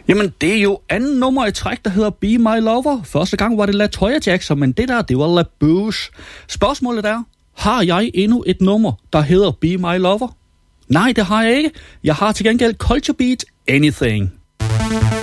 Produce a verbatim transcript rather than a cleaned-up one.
Jamen, det er jo anden nummer i træk, der hedder Be My Lover. Første gang var det LaToya Jackson, men det der, det var La Bouche. Spørgsmålet er, har jeg endnu et nummer, der hedder Be My Lover? Nej, det har jeg ikke. Jeg har til gengæld Culture Beat Anything.